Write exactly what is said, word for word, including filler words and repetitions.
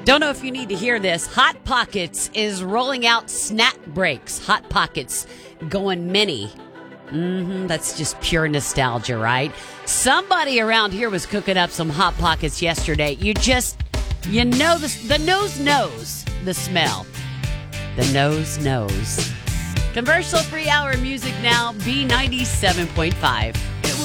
Don't know if you need to hear this. Hot Pockets is rolling out snack breaks. Hot Pockets going mini. Mm-hmm, that's just pure nostalgia, right? Somebody around here was cooking up some Hot Pockets yesterday. You just, you know, the, the nose knows the smell. The nose knows. Commercial free hour music now, B ninety-seven point five.